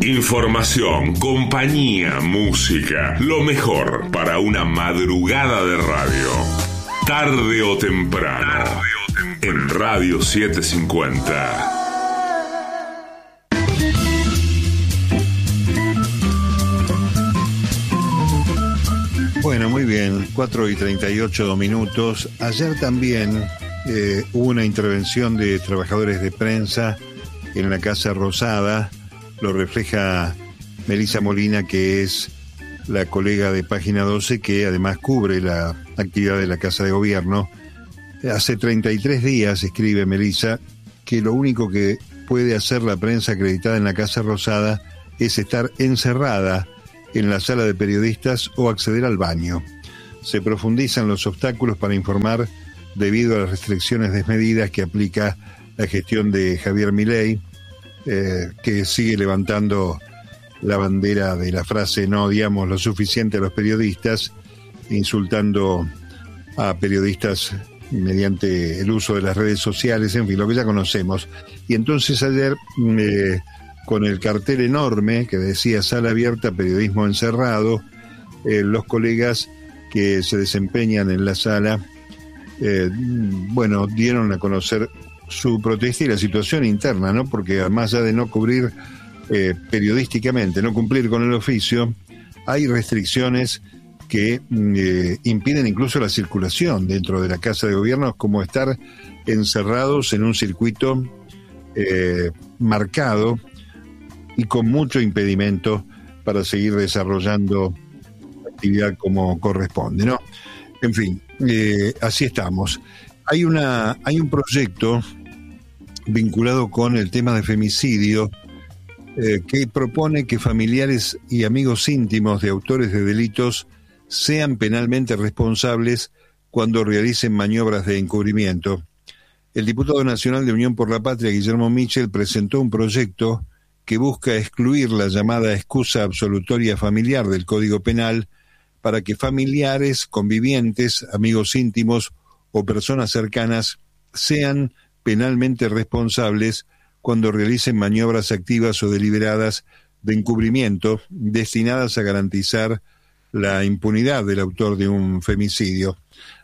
Información, compañía, música, lo mejor para una madrugada de radio. Tarde o temprano, en Radio 750. Bueno, muy bien, 4:38. Ayer también hubo una intervención de trabajadores de prensa en la Casa Rosada. Lo refleja Melissa Molina, que es la colega de Página 12, que además cubre la actividad de la Casa de Gobierno. Hace 33 días, escribe Melissa, que lo único que puede hacer la prensa acreditada en la Casa Rosada es estar encerrada en la sala de periodistas o acceder al baño. Se profundizan los obstáculos para informar debido a las restricciones desmedidas que aplica la gestión de Javier Milei, que sigue levantando la bandera de la frase "no odiamos lo suficiente a los periodistas", insultando a periodistas mediante el uso de las redes sociales, en fin, lo que ya conocemos. Y entonces ayer, con el cartel enorme que decía "Sala abierta, periodismo encerrado", los colegas que se desempeñan en la sala, dieron a conocer su protesta y la situación interna, ¿no? Porque más allá de no cubrir periodísticamente, no cumplir con el oficio, hay restricciones que impiden incluso la circulación dentro de la Casa de Gobierno, como estar encerrados en un circuito marcado y con mucho impedimento para seguir desarrollando la actividad como corresponde, ¿no? En fin, así estamos. Hay un proyecto vinculado con el tema de femicidio que propone que familiares y amigos íntimos de autores de delitos sean penalmente responsables cuando realicen maniobras de encubrimiento. El diputado nacional de Unión por la Patria, Guillermo Michel, presentó un proyecto que busca excluir la llamada excusa absolutoria familiar del Código Penal para que familiares, convivientes, amigos íntimos o personas cercanas sean penalmente responsables cuando realicen maniobras activas o deliberadas de encubrimiento destinadas a garantizar la impunidad del autor de un femicidio.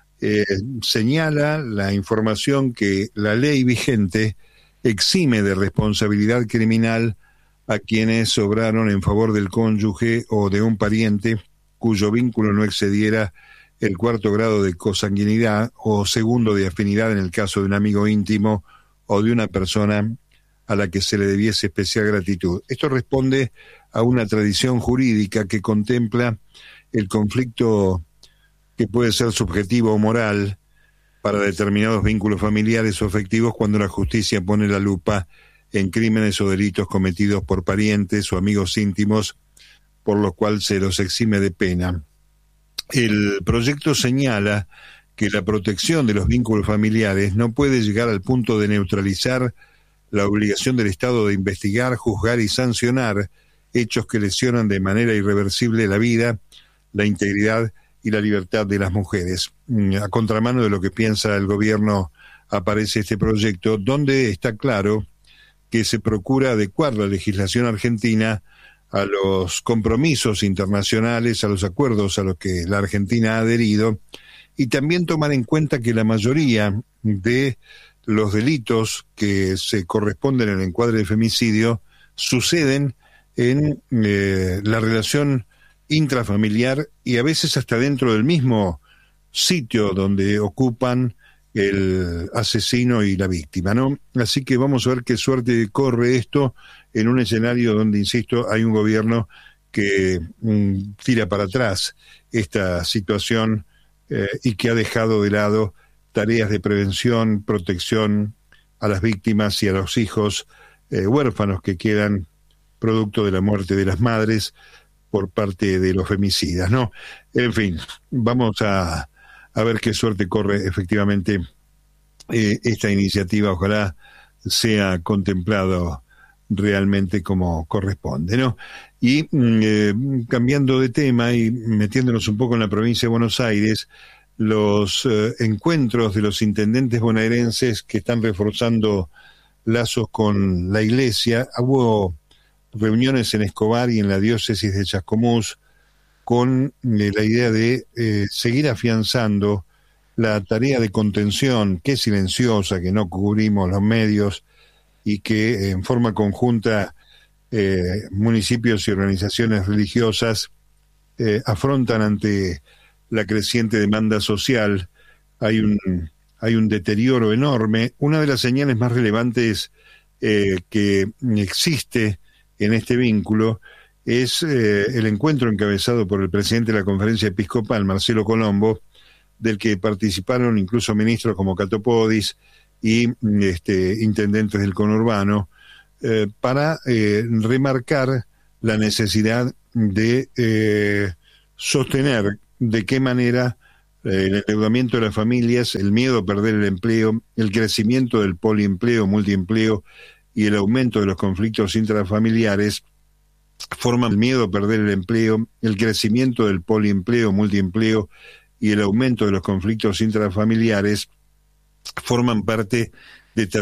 Señala la información que la ley vigente exime de responsabilidad criminal a quienes obraron en favor del cónyuge o de un pariente cuyo vínculo no excediera el 4º grado de consanguinidad o 2º de afinidad en el caso de un amigo íntimo o de una persona a la que se le debiese especial gratitud. Esto responde a una tradición jurídica que contempla el conflicto que puede ser subjetivo o moral para determinados vínculos familiares o afectivos cuando la justicia pone la lupa en crímenes o delitos cometidos por parientes o amigos íntimos, por lo cual se los exime de pena. El proyecto señala que la protección de los vínculos familiares no puede llegar al punto de neutralizar la obligación del Estado de investigar, juzgar y sancionar hechos que lesionan de manera irreversible la vida, la integridad y la libertad de las mujeres. A contramano de lo que piensa el gobierno, aparece este proyecto donde está claro que se procura adecuar la legislación argentina a los compromisos internacionales, a los acuerdos a los que la Argentina ha adherido, y también tomar en cuenta que la mayoría de los delitos que se corresponden en el encuadre de femicidio suceden en la relación intrafamiliar y a veces hasta dentro del mismo sitio donde ocupan el asesino y la víctima, ¿no? Así que vamos a ver qué suerte corre esto en un escenario donde, insisto, hay un gobierno que tira para atrás esta situación y que ha dejado de lado tareas de prevención, protección a las víctimas y a los hijos huérfanos que quedan producto de la muerte de las madres por parte de los femicidas, ¿no? En fin, vamos a ver qué suerte corre efectivamente esta iniciativa. Ojalá sea contemplado realmente como corresponde, ¿no? Y cambiando de tema y metiéndonos un poco en la provincia de Buenos Aires, los encuentros de los intendentes bonaerenses que están reforzando lazos con la iglesia. Hubo reuniones en Escobar y en la diócesis de Chascomús con la idea de seguir afianzando la tarea de contención, que es silenciosa, que no cubrimos los medios y que en forma conjunta municipios y organizaciones religiosas afrontan ante la creciente demanda social. Hay un deterioro enorme. Una de las señales más relevantes que existe en este vínculo es el encuentro encabezado por el presidente de la Conferencia Episcopal, Marcelo Colombo, del que participaron incluso ministros como Catopodis y intendentes del conurbano, para remarcar la necesidad de sostener de qué manera el endeudamiento de las familias, el miedo a perder el empleo, el crecimiento del poliempleo, multiempleo y el aumento de los conflictos intrafamiliares forman el miedo a perder el empleo, el crecimiento del poliempleo, multiempleo y el aumento de los conflictos intrafamiliares forman parte de